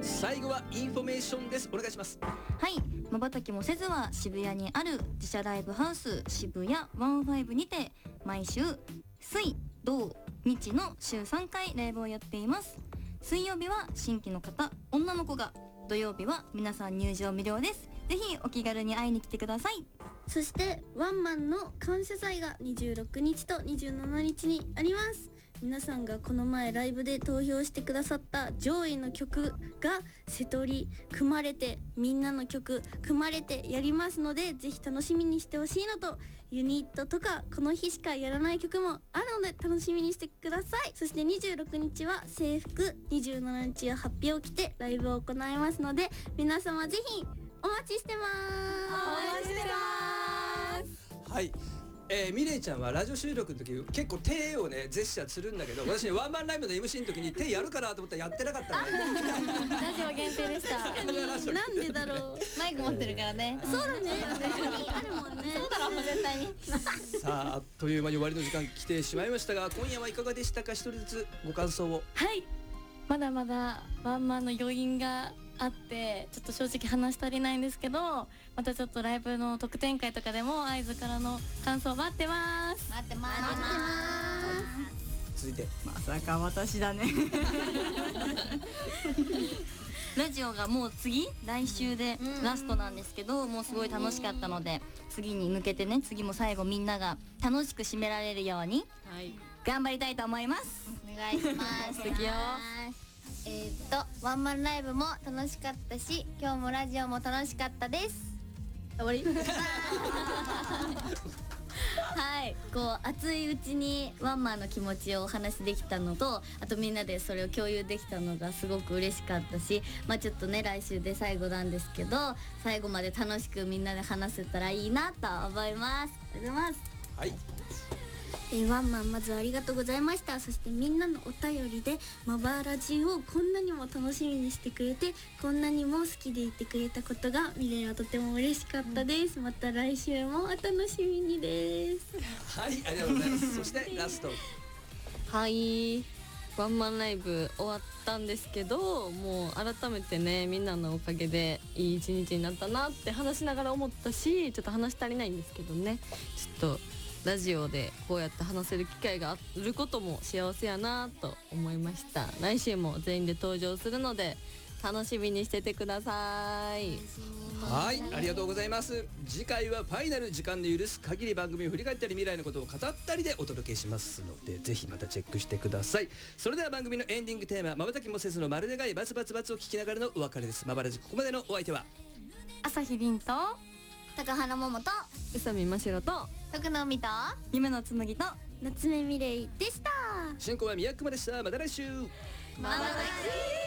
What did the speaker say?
最後はインフォメーションです。お願いします。 はい、瞬きもせずは渋谷にある自社ライブハウス渋谷15にて毎週水土日の週3回ライブをやっています。水曜日は新規の方女の子が、土曜日は皆さん入場無料です。ぜひお気軽に会いに来てください。 そしてワンマンの感謝祭が26日と27日にあります。皆さんがこの前ライブで投票してくださった上位の曲が瀬戸り組まれて、みんなの曲組まれてやりますので、ぜひ楽しみにしてほしいのと、ユニットとかこの日しかやらない曲もあるので楽しみにしてください。そして26日は制服、27日は発表を着てライブを行いますので、皆様ぜひお待ちしてます。 お待ちしてます。 はい、ミレイちゃんはラジオ収録の時結構手をねジェスチャーするんだけど、私ねワンマンライブの MC の時に手やるかなと思ったらやってなかったのね。 ラジオ限定でした。 なんでだろう。 マイク持ってるからね。 そうだね。あるもんね。 そうだろう絶対に。 さあ、あっという間に終わりの時間来てしまいましたが、今夜はいかがでしたか。一人ずつご感想を。 はい、まだまだワンマンの余韻があってちょっと正直話し足りないんですけど、またちょっとライブの特典会とかでも合図からの感想待ってます。 待ってます。 続いてまさか私だね。 ラジオがもう来週でラストなんですけど、もうすごい楽しかったので、次に向けてね、次も最後みんなが楽しく締められるように頑張りたいと思います。 お願いします。 素敵よ。 ワンマンライブも楽しかったし、今日もラジオも楽しかったです。 終わり。はい、こう熱いうちにワンマンの気持ちをお話しできたのと、あとみんなでそれを共有できたのがすごく嬉しかったし、まあちょっとね来週で最後なんですけど、最後まで楽しくみんなで話せたらいいなと思います。ありがとうございます。 はい、 ワンマンまずありがとうございました。そしてみんなのお便りでマバラジをこんなにも楽しみにしてくれて、こんなにも好きでいてくれたことがミレイはとても嬉しかったです。また来週もお楽しみにです。 はい、ありがとうございます。そしてラスト。 はい、ワンマンライブ終わったんですけど、もう改めてねみんなのおかげでいい一日になったなって話しながら思ったし、ちょっと話足りないんですけどね、ちょっとラジオでこうやって話せる機会があることも幸せやなと思いました。来週も全員で登場するので楽しみにしててください。 はい、ありがとうございます。次回はファイナル、時間の許す限り番組を振り返ったり未来のことを語ったりでお届けしますので、ぜひまたチェックしてください。それでは番組のエンディングテーマ、瞬きもせずのまるでがいバツバツバツを聞きながらのお別れです。まばらじここまでのお相手は朝日凛と高原桃と宇佐美真白と徳野美と夢の紬と夏目ミレイでした。 進行は宮熊でした。また来週。 まばたき